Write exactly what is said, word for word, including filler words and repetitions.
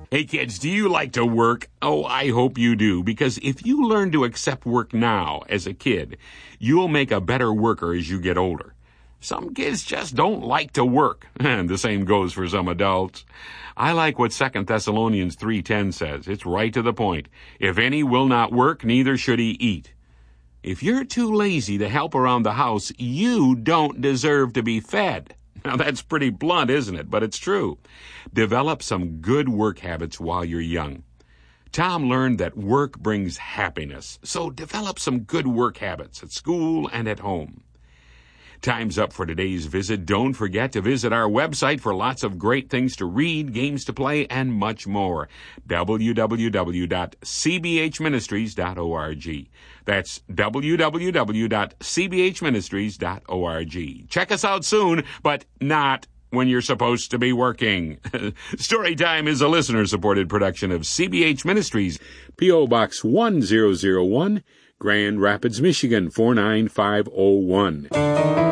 Hey kids, do you like to work? Oh, I hope you do, because if you learn to accept work now as a kid, you'll make a better worker as you get older. Some kids just don't like to work, and the same goes for some adults. I like what Second Thessalonians three ten says. It's right to the point. If any will not work, neither should he eat. If you're too lazy to help around the house, you don't deserve to be fed. Now, that's pretty blunt, isn't it? But it's true. Develop some good work habits while you're young. Tom learned that work brings happiness, so develop some good work habits at school and at home. Time's up for today's visit. Don't forget to visit our website for lots of great things to read, games to play, and much more. w w w dot c b h ministries dot org. That's w w w dot c b h ministries dot org. Check us out soon, but not when you're supposed to be working. Storytime is a listener-supported production of C B H Ministries, P O. Box one zero zero one, Grand Rapids, Michigan four nine five oh one.